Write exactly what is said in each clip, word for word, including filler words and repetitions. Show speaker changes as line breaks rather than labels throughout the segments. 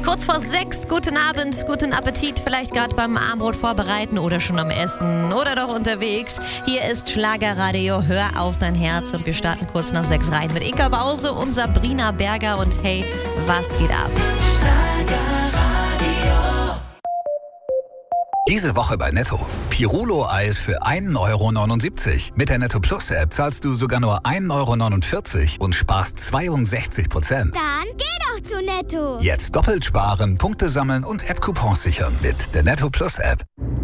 Kurz vor sechs, guten Abend, guten Appetit, vielleicht gerade beim Abendbrot vorbereiten oder schon am Essen oder doch unterwegs. Hier ist Schlagerradio, hör auf dein Herz und wir starten kurz nach sechs rein mit Inka Bause und Sabrina Berger und hey, was geht ab?
Diese Woche bei Netto. Pirulo-Eis für ein Euro neunundsiebzig. Mit der Netto Plus App zahlst du sogar nur ein Euro neunundvierzig und sparst zweiundsechzig Prozent.
Dann geh doch zu Netto.
Jetzt doppelt sparen, Punkte sammeln und App-Coupons sichern mit der Netto Plus App.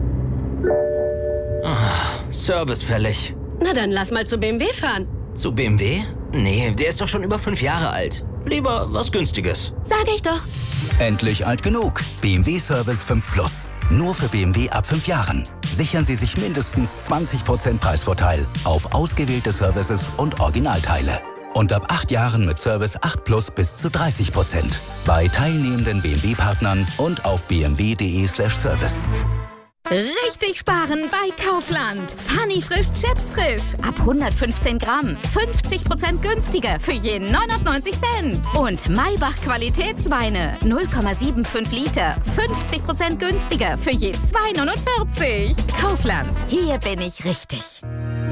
Oh, Service fällig.
Na dann lass mal zu B M W fahren.
Zu B M W? Nee, der ist doch schon über fünf Jahre alt. Lieber was Günstiges.
Sag ich doch.
Endlich alt genug. B M W Service fünf Plus. Nur für B M W ab fünf Jahren. Sichern Sie sich mindestens zwanzig Prozent Preisvorteil auf ausgewählte Services und Originalteile. Und ab acht Jahren mit Service acht Plus bis zu dreißig Prozent. Bei teilnehmenden B M W-Partnern und auf b m w punkt d e slash service.
Richtig sparen bei Kaufland. Funny frisch Chips frisch. Ab hundertfünfzehn Gramm. fünfzig Prozent günstiger für je neunundneunzig Cent. Und Maybach Qualitätsweine. null Komma fünfundsiebzig Liter. fünfzig Prozent günstiger für je zwei neunundvierzig. Kaufland. Hier bin ich richtig.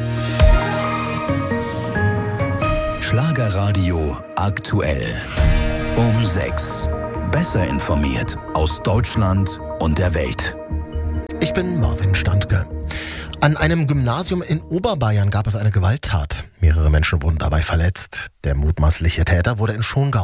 Schlagerradio aktuell. Um sechs. Besser informiert aus Deutschland und der Welt.
Ich bin Marvin Standke. An einem Gymnasium in Oberbayern gab es eine Gewalttat. Mehrere Menschen wurden dabei verletzt. Der mutmaßliche Täter wurde in Schongau